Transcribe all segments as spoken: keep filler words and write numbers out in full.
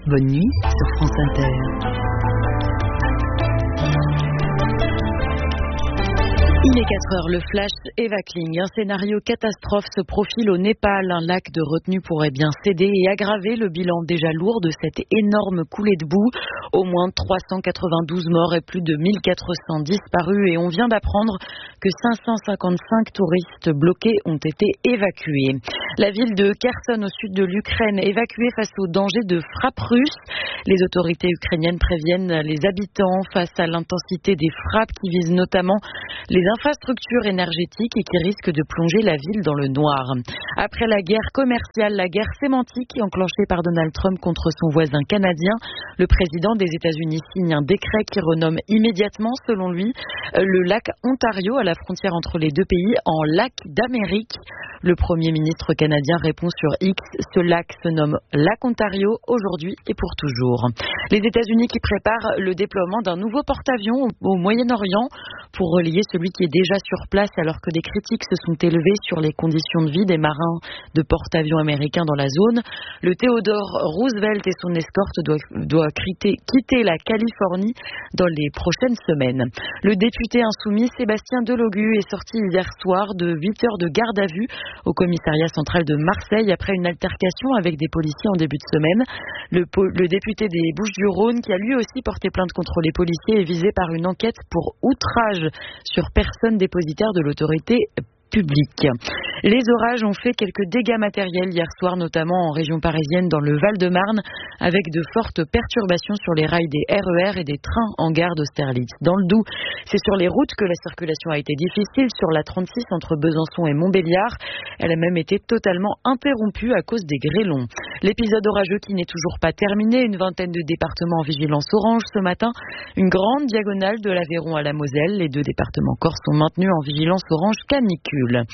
Bonne nuit sur France Inter. Il est quatre heures, le flash Eva Kling. Un scénario catastrophe se profile au Népal. Un lac de retenue pourrait bien céder et aggraver le bilan déjà lourd de cette énorme coulée de boue. Au moins trois cent quatre-vingt-douze morts et plus de mille quatre cents disparus. Et on vient d'apprendre que cinq cent cinquante-cinq touristes bloqués ont été évacués. La ville de Kherson au sud de l'Ukraine, évacuée face au danger de frappes russes. Les autorités ukrainiennes préviennent les habitants face à l'intensité des frappes qui visent notamment les infrastructures énergétiques et qui risquent de plonger la ville dans le noir. Après la guerre commerciale, la guerre sémantique enclenchée par Donald Trump contre son voisin canadien, le président des États-Unis signe un décret qui renomme immédiatement, selon lui, le lac Ontario à la frontière entre les deux pays en lac d'Amérique. Le Premier ministre canadien répond sur X, ce lac se nomme lac Ontario aujourd'hui et pour toujours. Les États-Unis qui préparent le déploiement d'un nouveau porte-avions au Moyen-Orient pour relier celui qui est déjà sur place, alors que des critiques se sont élevées sur les conditions de vie des marins de porte-avions américains dans la zone. Le Theodore Roosevelt et son escorte doivent, doivent quitter, quitter la Californie dans les prochaines semaines. Le député insoumis Sébastien Delogu est sorti hier soir de huit heures de garde à vue au commissariat central de Marseille après une altercation avec des policiers en début de semaine. Le, le député des Bouches-du-Rhône, qui a lui aussi porté plainte contre les policiers, est visé par une enquête pour outrage sur personne dépositaire de l'autorité public. Les orages ont fait quelques dégâts matériels hier soir, notamment en région parisienne dans le Val-de-Marne, avec de fortes perturbations sur les rails des R E R et des trains en gare d'Austerlitz. Dans le Doubs, c'est sur les routes que la circulation a été difficile, sur la trente-six entre Besançon et Montbéliard. Elle a même été totalement interrompue à cause des grêlons. L'épisode orageux qui n'est toujours pas terminé, une vingtaine de départements en vigilance orange ce matin, une grande diagonale de l'Aveyron à la Moselle. Les deux départements corses sont maintenus en vigilance orange canicule.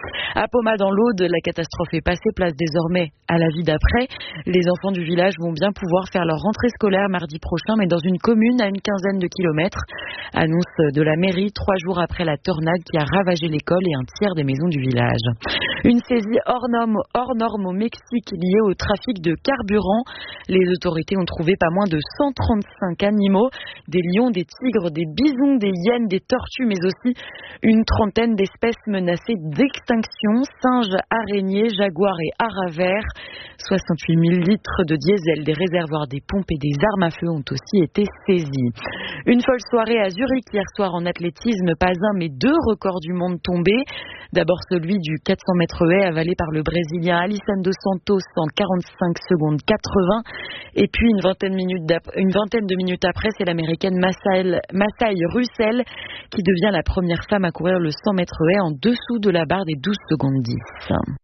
À Poma dans l'Aude, la catastrophe est passée, place désormais à la vie d'après. Les enfants du village vont bien pouvoir faire leur rentrée scolaire mardi prochain, mais dans une commune à une quinzaine de kilomètres. Annonce de la mairie trois jours après la tornade qui a ravagé l'école et un tiers des maisons du village. Une saisie hors norme, hors norme au Mexique liée au trafic de carburant. Les autorités ont trouvé pas moins de cent trente-cinq animaux, des lions, des tigres, des bisons, des hyènes, des tortues, mais aussi une trentaine d'espèces menacées d'extinction, singes, araignées, jaguars et haras verts. soixante-huit mille litres de diesel, des réservoirs, des pompes et des armes à feu ont aussi été saisis. Une folle soirée à Zurich hier soir en athlétisme, pas un mais deux records du monde tombés. D'abord celui du quatre cents mètres haies avalé par le Brésilien Alisson dos Santos en quarante-cinq secondes quatre-vingts. Et puis une vingtaine, minutes une vingtaine de minutes après, c'est l'américaine Masai Russell qui devient la première femme à courir le cent mètres haies en dessous de la barre des douze secondes dix.